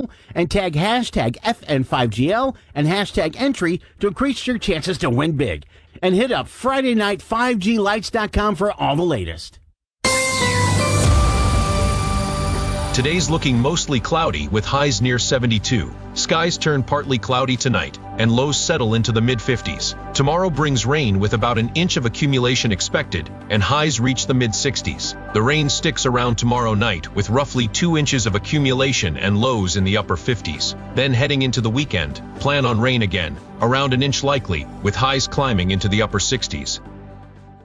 show and tag hashtag FN5GL and hashtag entry to increase your chances to win big. And hit up FridayNight5GLights.com for all the latest. Today's looking mostly cloudy with highs near 72. Skies turn partly cloudy tonight, and lows settle into the mid-50s. Tomorrow brings rain with about an inch of accumulation expected, and highs reach the mid-60s. The rain sticks around tomorrow night with roughly 2 inches of accumulation and lows in the upper 50s. Then heading into the weekend, plan on rain again, around an inch likely, with highs climbing into the upper 60s.